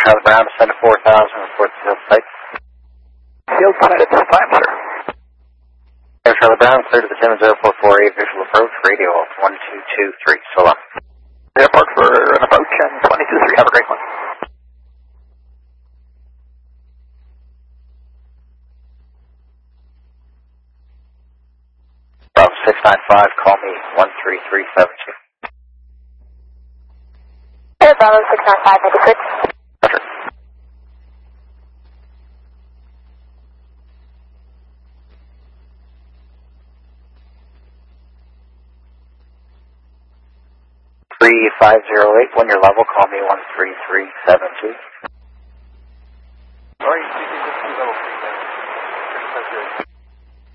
Charlie Brown, descend to 4,000, report to field site. Field site at this time, sir. Air Charlie Brown, clear to the Simmons Airport for a visual approach, radio 1223, so long. Airport for an approach and 223, have a great one. Bravo 695, call me 13372. Air Bravo 695, make it switch. Roger. Three 508, when you're level, call me 13372.